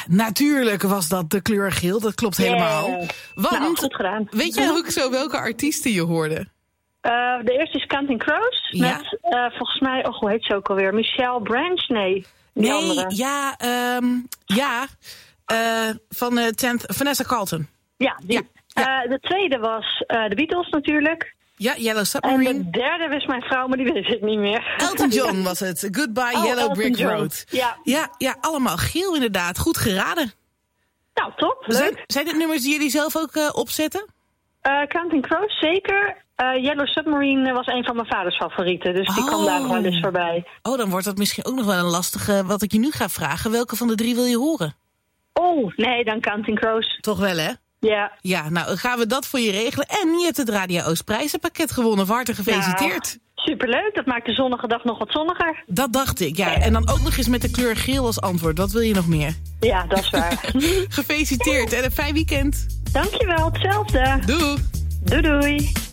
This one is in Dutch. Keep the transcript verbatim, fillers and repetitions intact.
natuurlijk was dat de kleur geel. Dat klopt helemaal. Yeah. Want, nou, goed gedaan. Weet jij ook zo welke artiesten je hoorde? Uh, de eerste is Counting Crows. Ja. Met, uh, volgens mij, oh, hoe heet ze ook alweer? Michelle Branch? Nee. Die Nee, andere. ja, um, ja. Uh, van de tent, Vanessa Carlton. Ja, die. Ja, ja. Uh, de tweede was uh, de Beatles natuurlijk. Ja, Yellow En Submarine. de derde wist mijn vrouw, maar die weet ik niet meer. Elton John was het. Goodbye Oh, Yellow Elton Brick John. Road. Ja. Ja, ja, allemaal geel inderdaad. Goed geraden. Nou, top. Leuk. Zijn, zijn dit nummers die jullie zelf ook uh, opzetten? Uh, Counting Crows, zeker. Uh, Yellow Submarine was een van mijn vaders favorieten. Dus die Oh. kwam daar wel eens voorbij. Oh, dan wordt dat misschien ook nog wel een lastige wat ik je nu ga vragen. Welke van de drie wil je horen? Oh, nee, dan Counting Crows. Toch wel, hè? Ja. Ja, nou gaan we dat voor je regelen. En je hebt het Radio Oost prijzenpakket gewonnen. Van harte gefeliciteerd. Nou, superleuk, dat maakt de zonnige dag nog wat zonniger. Dat dacht ik, ja. En dan ook nog eens met de kleur geel als antwoord. Wat wil je nog meer? Ja, dat is waar. Gefeliciteerd en een fijn weekend. Dankjewel, hetzelfde. Doei. Doei doei.